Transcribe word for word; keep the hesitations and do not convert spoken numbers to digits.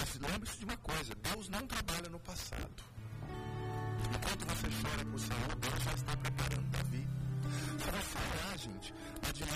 Mas lembre-se de uma coisa, Deus não trabalha no passado. Enquanto você chora por Saul, Deus já está preparando Davi. Se você olhar, gente,